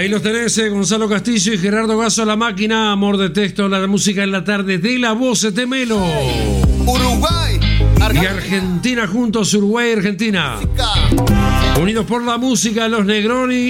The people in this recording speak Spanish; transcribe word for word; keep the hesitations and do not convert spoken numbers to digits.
Ahí los tenés, eh, Gonzalo Castillo y Gerardo Gasso a la máquina. Amor de texto, la música en la tarde de la voz de Melo. Uruguay. Y Argentina juntos, Uruguay y Argentina. Unidos por la música, los Negroni